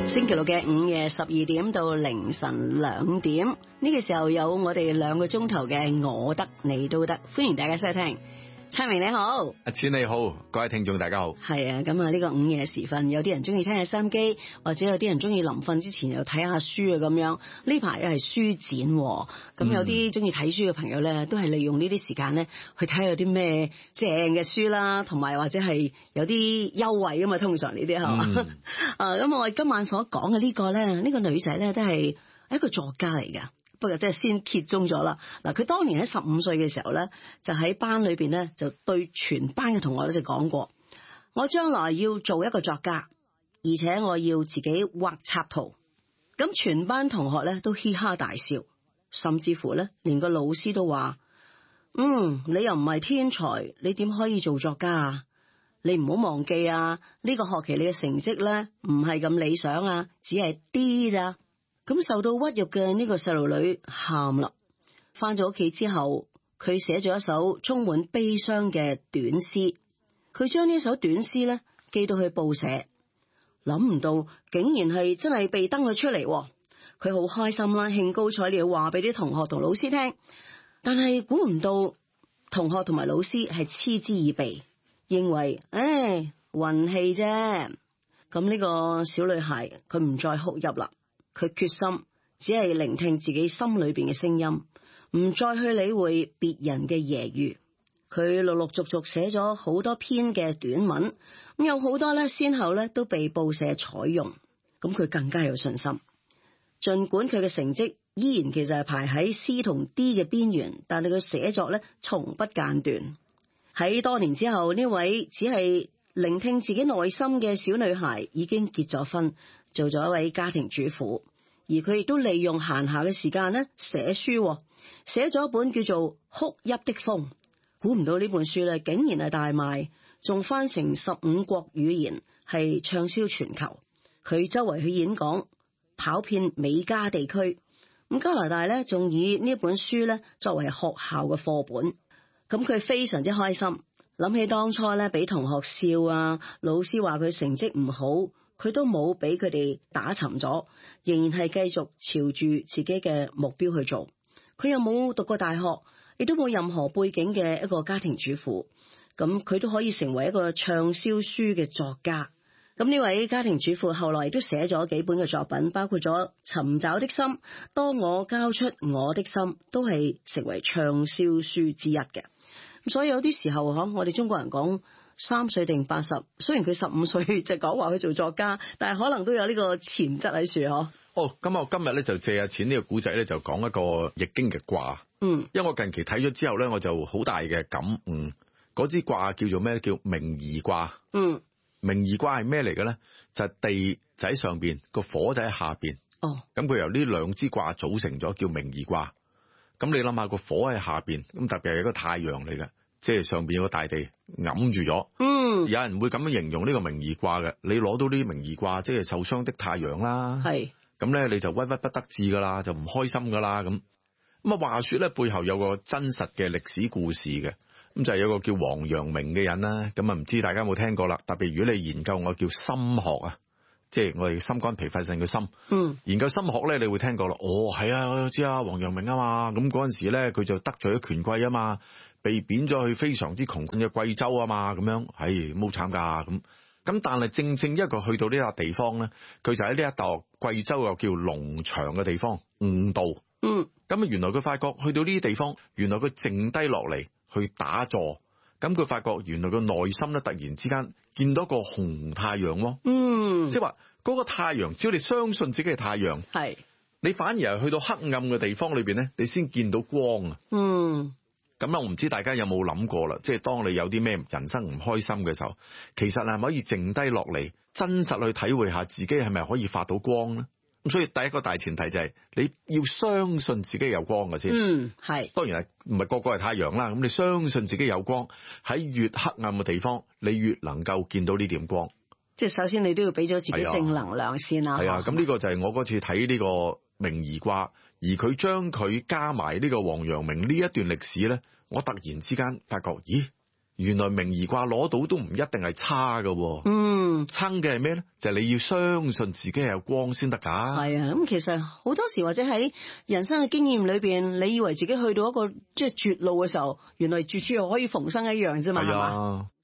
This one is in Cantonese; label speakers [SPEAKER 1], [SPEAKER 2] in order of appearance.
[SPEAKER 1] 星期六嘅午夜12點到凌晨2點，呢個時候有我哋2個鐘頭嘅我得你都得，歡迎大家收聽。蔡明你好，
[SPEAKER 2] 阿千你好，各位聽眾大家好。
[SPEAKER 1] 係啊，咁啊呢個午夜時分，有啲人中意聽下收音機，或者有啲人中意臨瞓之前又睇下書啊咁樣。呢排又係書展，咁有啲中意睇書嘅朋友咧，都係利用呢啲時間咧去睇下有啲咩正嘅書啦，同埋或者係有啲優惠啊嘛。通常呢啲係嘛，咁我哋今晚所講嘅呢個咧，呢個女仔咧都係一個作家嚟噶。不過即係先揭盅咗啦。嗱，佢當年喺15歲嘅時候咧，就喺班裏邊咧，就對全班嘅同學咧就講過：我將來要做一個作家，而且我要自己畫插圖。咁全班同學咧都嘻哈大笑，甚至乎咧連個老師都話：你又唔係天才，你點可以做作家啊？你唔好忘記啊，呢個學期你嘅成績咧唔係咁理想啊，只係 D 咋。咁受到屈辱嘅呢個細路女喊啦，翻咗屋企之後，佢寫咗一首充滿悲傷嘅短詩。佢將呢首短詩咧寄到去報社，諗唔到竟然係真係被登咗出嚟。佢好開心啦，興高采烈話俾啲同學同老師聽，但係估唔到同學同埋老師係嗤之以鼻，認為運氣啫。咁呢個小女孩佢唔再哭泣啦。佢決心只係聆聽自己心裏邊嘅聲音，唔再去理會別人嘅揶揄。佢陸陸續續寫咗好多篇嘅短文，咁有好多咧先後咧都被報社採用。咁佢更加有信心，盡管佢嘅成績依然其實係排喺 C 同 D 嘅邊緣，但係佢寫作咧從不間斷。喺多年之後，呢位只係聆聽自己內心嘅小女孩已經結咗婚，做咗一位家庭主婦，而佢亦都利用閒暇嘅時間咧寫書，寫咗一本叫做《哭泣的風》。估唔到呢本書咧竟然係大賣，仲翻成15國語言，係暢銷全球。佢周圍去演講，跑遍美加地區。咁加拿大咧仲以呢本書咧作為學校嘅課本。咁佢非常之開心，諗起當初咧俾同學笑啊，老師話佢成績唔好，佢都冇俾佢哋打沉咗，仍然係繼續朝住自己嘅目標去做。佢又冇讀過大學，亦都冇任何背景嘅一個家庭主婦，咁佢都可以成為一個暢銷書嘅作家。咁呢位家庭主婦後來亦都寫咗幾本嘅作品，包括咗《尋找的心》、《當我交出我的心》，都係成為暢銷書之一嘅。所以有啲時候我哋中國人講3歲定80，雖然佢15歲就講話佢做作家，但係可能都有呢個潛質喺樹嗬。
[SPEAKER 2] 咁我今日咧就借下錢呢個古仔咧，就講一個易經嘅卦。因為我近期睇咗之後咧，我就好大嘅感悟。嗰支卦叫做咩？叫明夷卦。明夷卦係咩嚟嘅咧？就係地就喺上邊，個火就喺下邊。咁佢由呢2支卦組成咗，叫明夷卦。咁你諗下，個火喺下邊，咁特別係一個太陽嚟嘅，即係上邊有個大地揞住咗。有人會咁樣形容呢個明夷卦嘅。你攞到呢啲明夷卦，即係受傷的太陽啦。係咁咧，你就鬱鬱不得志噶啦，就唔開心噶啦。咁啊，話說咧，背後有個真實嘅歷史故事嘅。咁就係有個叫王陽明嘅人啦。咁啊，唔知大家有冇聽過啦？特別如果你研究我叫心學啊，即係我哋心肝脾肺腎嘅心。研究心學咧，你會聽過啦。係啊，我知啊，王陽明啊嘛。咁嗰陣時咧，佢就得罪咗權貴啊嘛，被貶咗去非常之窮困嘅貴州啊嘛。咁樣，好慘噶。咁但係正正一個去到呢笪地方咧，佢就喺呢一度貴州又叫龍場嘅地方悟道。咁原來佢發覺去到呢啲地方，原來佢靜低落嚟去打坐。咁佢發覺原來個內心咧突然之間見到個紅太陽。即係話嗰個太陽，只要你相信自己係太陽，係你反而係去到黑暗嘅地方裏邊咧，你先見到光啊。咁我唔知大家有冇諗過啦，即係當你有啲咩人生唔開心嘅時候，其實係咪可以靜低落嚟，真實去體會下自己係咪可以發到光咧？咁所以第一個大前提就係你要相信自己有光嘅先。係當然係唔係個個係太陽啦。咁你相信自己有光，喺越黑暗嘅地方，你越能夠見到呢點光。
[SPEAKER 1] 即係首先你都要俾咗自己正能量先啦。係啊，
[SPEAKER 2] 咁呢個就係我嗰次睇呢個明夷卦，而佢將佢加埋呢個王陽明呢一段歷史咧，我突然之間發覺，咦， 原來明夷卦攞到都唔一定係差噶。撐嘅係咩咧？就係你要相信自己係有光先得噶。
[SPEAKER 1] 係啊，咁其實好多時或者喺人生嘅經驗裏邊，你以為自己去到一個即係絕路嘅時候，原來絕處又可以逢生一樣啫嘛。係嘛？